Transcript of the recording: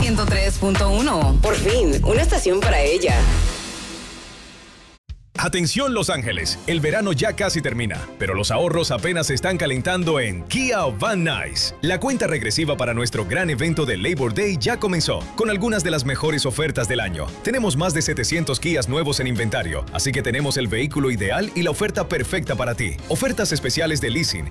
103.1. Por fin, una estación para ella. Atención Los Ángeles, el verano ya casi termina, pero los ahorros apenas se están calentando en Kia Van Nuys. La cuenta regresiva para nuestro gran evento de Labor Day ya comenzó, con algunas de las mejores ofertas del año. Tenemos más de 700 Kias nuevos en inventario, así que tenemos el vehículo ideal y la oferta perfecta para ti. Ofertas especiales de leasing,